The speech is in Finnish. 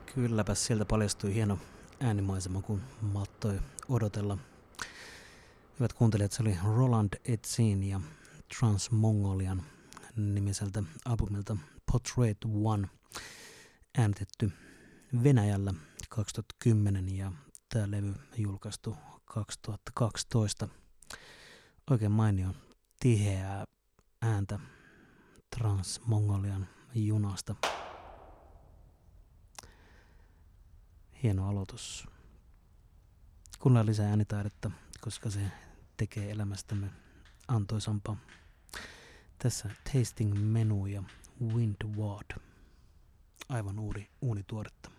Kylläpä sieltä paljastui hieno äänimaisema, kun malttoi odotella. Hyvät kuuntelijat, se oli Roland Etienne ja Transmongolian nimiseltä albumilta Portrait One, äänitetty Venäjällä 2010 ja tämä levy julkaistu 2012. Oikein mainio tiheää ääntä Transmongolian junasta. Hieno aloitus. Kuunnellaan lisää äänitaidetta, koska se tekee elämästämme antoisampaa. Tässä Tasting Menu ja Wind Ward. Aivan uunituoretta.